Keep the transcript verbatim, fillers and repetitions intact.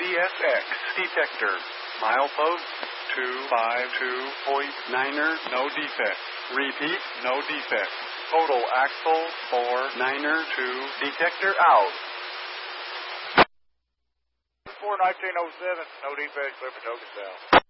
S X detector. Milepost two five two point niner, no defect. Repeat, no defect. Total axle four niner two, detector out. four nineteen oh seven, no defect, clear for Token South.